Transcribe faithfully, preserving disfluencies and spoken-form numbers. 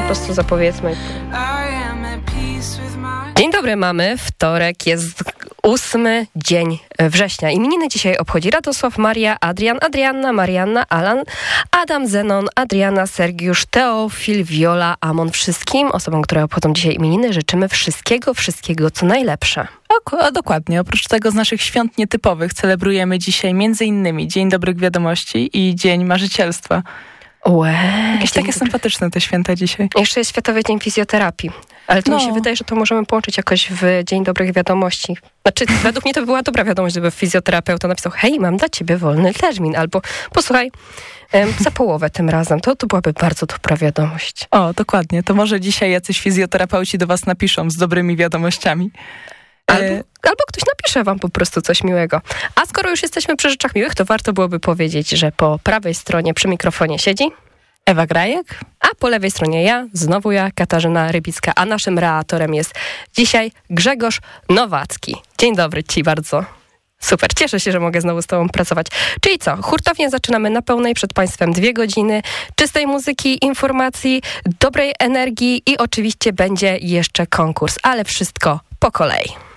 prostu zapowiedzmy. Dzień dobry, mamy wtorek, jest ósmy dzień września. Imieniny dzisiaj obchodzi Radosław, Maria, Adrian, Adrianna, Marianna, Alan, Adam, Zenon, Adriana, Sergiusz, Teofil, Wiola, Amon. Wszystkim osobom, które obchodzą dzisiaj imieniny, życzymy wszystkiego, wszystkiego, co najlepsze. O, dokładnie. Oprócz tego z naszych świąt nietypowych celebrujemy dzisiaj między innymi Dzień Dobrych Wiadomości i Dzień Marzycielstwa. Łe, Jakieś takie sympatyczne te święta dzisiaj. Jeszcze jest Światowy Dzień Fizjoterapii. Ale to no. mi się wydaje, że to możemy połączyć jakoś w Dzień Dobrych Wiadomości. Znaczy, według mnie to by była dobra wiadomość, gdyby fizjoterapeuta napisał: hej, mam dla ciebie wolny termin. Albo posłuchaj, um, za połowę tym razem. To, to byłaby bardzo dobra wiadomość. O, dokładnie. To może dzisiaj jacyś fizjoterapeuci do was napiszą z dobrymi wiadomościami. Albo, albo ktoś napisze wam po prostu coś miłego. A skoro już jesteśmy przy rzeczach miłych, to warto byłoby powiedzieć, że po prawej stronie przy mikrofonie siedzi Ewa Grajek, a po lewej stronie ja, znowu ja, Katarzyna Rybicka, a naszym reatorem jest dzisiaj Grzegorz Nowacki. Dzień dobry ci bardzo. Super, cieszę się, że mogę znowu z tobą pracować. Czyli co, hurtownie zaczynamy na pełnej, przed państwem dwie godziny czystej muzyki, informacji, dobrej energii i oczywiście będzie jeszcze konkurs, ale wszystko po kolei.